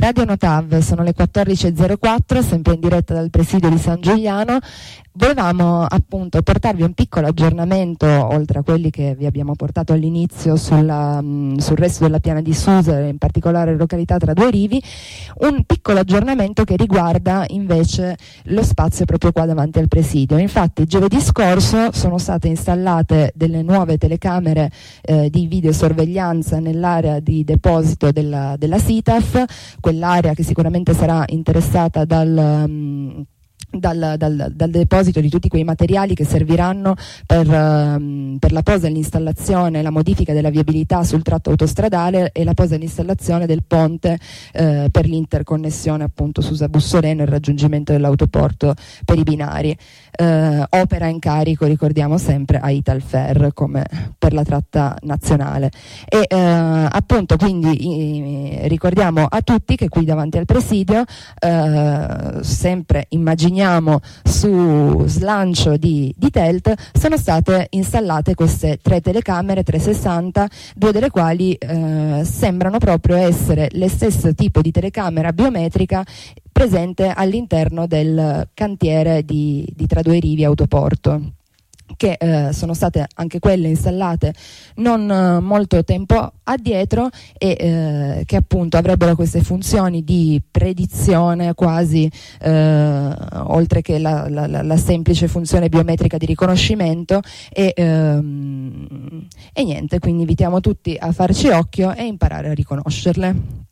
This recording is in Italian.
Radio Notav, sono le 14.04, sempre in diretta dal presidio di San Giuliano. Volevamo appunto portarvi un piccolo aggiornamento, oltre a quelli che vi abbiamo portato all'inizio sul resto della piana di Susa, in particolare località Tra Due Rivi, un piccolo aggiornamento che riguarda invece lo spazio proprio qua davanti al presidio. Infatti giovedì scorso sono state installate delle nuove telecamere di videosorveglianza nell'area di deposito della SITAF, quell'area che sicuramente sarà interessata dal deposito di tutti quei materiali che serviranno per la posa e l'installazione, la modifica della viabilità sul tratto autostradale e la posa e l'installazione del ponte per l'interconnessione appunto Susa-Bussoleno e il raggiungimento dell'autoporto per i binari. Opera in carico, ricordiamo sempre, a Italfer come per la tratta nazionale. E appunto quindi ricordiamo a tutti che qui davanti al presidio sempre immaginiamo su slancio di Telt sono state installate queste 3 telecamere 360, 2 delle quali sembrano proprio essere lo stesso tipo di telecamera biometrica presente all'interno del cantiere di Tra Due Rivi Autoporto, che sono state anche quelle installate non molto tempo addietro e che appunto avrebbero queste funzioni di predizione quasi, oltre che la semplice funzione biometrica di riconoscimento e niente, quindi invitiamo tutti a farci occhio e imparare a riconoscerle.